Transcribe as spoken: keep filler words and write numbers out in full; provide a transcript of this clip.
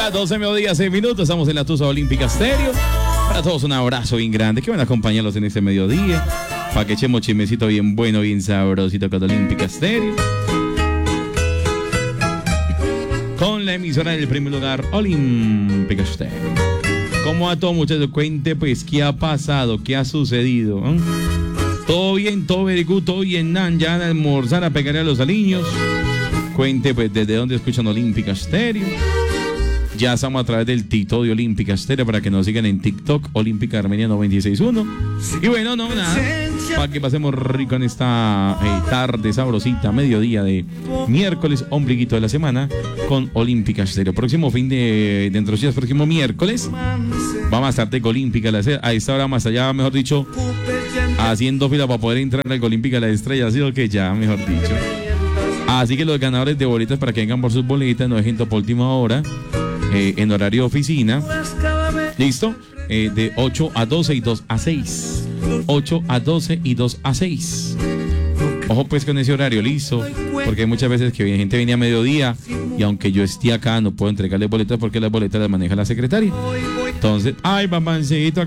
las doce mediodía, seis minutos. Estamos en la Tusa Olímpica Estéreo. Para todos un abrazo bien grande. Que van a acompañarlos en este mediodía. Para que echemos chismecito bien bueno, bien sabrosito con Olímpica Estéreo. Con la emisora del primer lugar, Olímpica Estéreo. Como a todos muchachos, cuente pues qué ha pasado, qué ha sucedido. ¿eh? Todo bien, todo very good, todo bien, nan, ya van a almorzar, a pegarle a los aliños. Cuente pues desde dónde escuchan Olímpica Estéreo. Ya estamos a través del Tito de Olímpica Estéreo para que nos sigan en TikTok, Olímpica Armenia noventa y seis punto uno. Y bueno, no, nada, para que pasemos rico en esta eh, tarde sabrosita, mediodía de miércoles, ombliguito de la semana, con Olímpica Estéreo. Próximo fin de, dentro de días, próximo miércoles, vamos a estar de Olímpica, a esta hora más allá, mejor dicho, haciendo fila para poder entrar al Olímpica la Estrella, así que ya, mejor dicho. Así que los ganadores de boletas para que vengan por sus boletas, no dejen por última hora. Eh, en horario de oficina, listo, eh, de ocho a doce y dos a seis, ocho a doce y dos a seis. Ojo pues con ese horario, listo, porque hay muchas veces que gente viene a mediodía y aunque yo esté acá no puedo entregarle boletas porque las boletas las maneja la secretaria. Entonces, ay, mamancito,